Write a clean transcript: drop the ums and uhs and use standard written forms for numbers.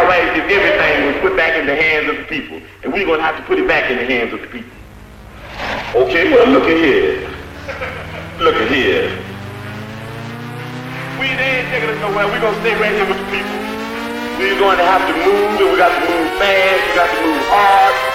right if everything was put back in the hands of the people. And we're going to have to put it back in the hands of the people. Okay, well, look at here. Look at here. We ain't taking us nowhere. We're going to stay right here with the people. We're going to have to move, and we got to move fast, we got to move hard,